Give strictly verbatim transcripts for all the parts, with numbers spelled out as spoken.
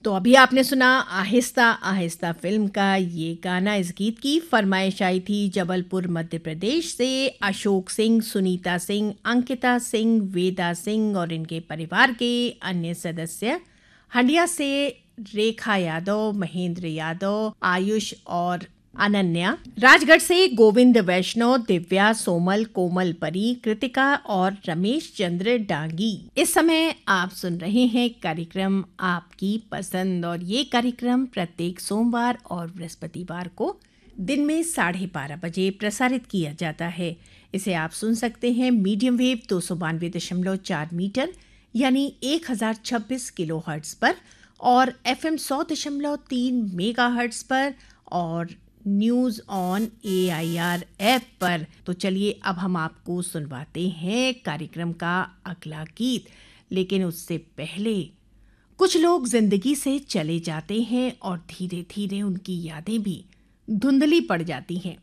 तो अभी आपने सुना आहिस्ता आहिस्ता फिल्म का ये गाना। इस गीत की फरमाइश आई थी जबलपुर मध्य प्रदेश से अशोक सिंह, सुनीता सिंह, अंकिता सिंह, वेदा सिंह और इनके परिवार के अन्य सदस्य। हंडिया से रेखा यादव, महेंद्र यादव, आयुष और अनन्या। राजगढ़ से गोविंद वैष्णव, दिव्या, सोमल, कोमल परी, कृतिका और रमेश चंद्र डांगी। इस समय आप सुन रहे हैं कार्यक्रम आपकी पसंद और ये कार्यक्रम प्रत्येक सोमवार और बृहस्पतिवार को दिन में साढ़े बारह बजे प्रसारित किया जाता है। इसे आप सुन सकते हैं मीडियम वेव दो सौ बानवे दशमलव चार मीटर यानी एक हजार छब्बीस किलो हर्ट्ज पर और एफ एम सौ दशमलव तीन मेगा हर्ट्ज पर और news on A I R app पर। तो चलिए अब हम आपको सुनवाते हैं कार्यक्रम का अगला गीत। लेकिन उससे पहले कुछ लोग जिंदगी से चले जाते हैं और धीरे धीरे उनकी यादें भी धुंधली पड़ जाती हैं।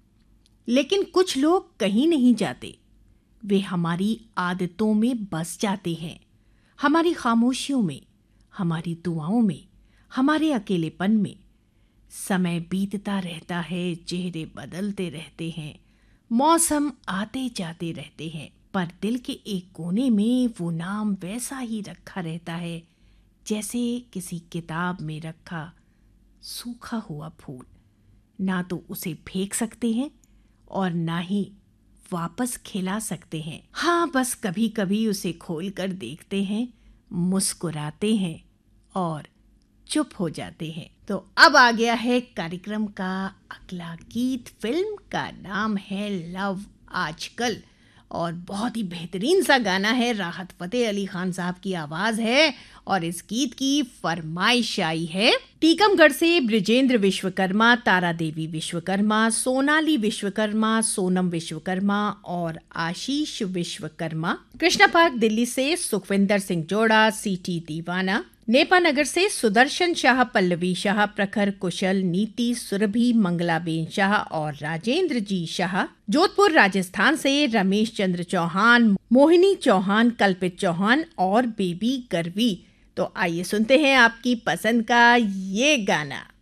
लेकिन कुछ लोग कहीं नहीं जाते, वे हमारी आदतों में बस जाते हैं, हमारी खामोशियों में, हमारी दुआओं में, हमारे अकेलेपन में। समय बीतता रहता है, चेहरे बदलते रहते हैं, मौसम आते जाते रहते हैं, पर दिल के एक कोने में वो नाम वैसा ही रखा रहता है जैसे किसी किताब में रखा सूखा हुआ फूल। ना तो उसे फेंक सकते हैं और ना ही वापस खिला सकते हैं। हाँ, बस कभी कभी उसे खोल कर देखते हैं, मुस्कुराते हैं और चुप हो जाते हैं। तो अब आ गया है कार्यक्रम का अगला गीत। फिल्म का नाम है लव आजकल और बहुत ही बेहतरीन सा गाना है। राहत फतेह अली खान साहब की आवाज है और इस गीत की फरमाइश आई है टीकमगढ़ से ब्रिजेंद्र विश्वकर्मा, तारा देवी विश्वकर्मा, सोनाली विश्वकर्मा, सोनम विश्वकर्मा और आशीष विश्वकर्मा। कृष्णा पार्क दिल्ली से सुखविंदर सिंह जोड़ा, सीटी दीवाना। नेपा नगर से सुदर्शन शाह, पल्लवी शाह, प्रखर कुशल, नीति, सुरभि, मंगलाबेन शाह और राजेंद्र जी शाह। जोधपुर राजस्थान से रमेश चंद्र चौहान, मोहिनी चौहान, कल्पित चौहान और बेबी गर्वी। तो आइए सुनते हैं आपकी पसंद का ये गाना।